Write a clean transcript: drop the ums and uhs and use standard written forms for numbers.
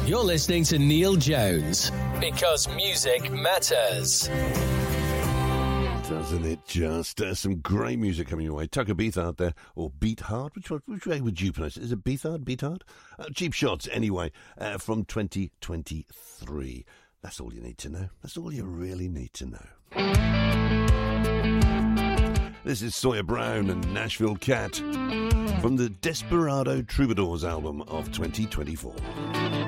You're listening to Neil Jones, because music matters. Doesn't it just? Some great music coming your way. Tucker Beathard there, or Beathard. Which way would you pronounce it? Is it Beathard? Beathard? Cheap Shots, anyway, from 2023. That's all you need to know. That's all you really need to know. This is Sawyer Brown and Nashville Cat from the Desperado Troubadours album of 2024.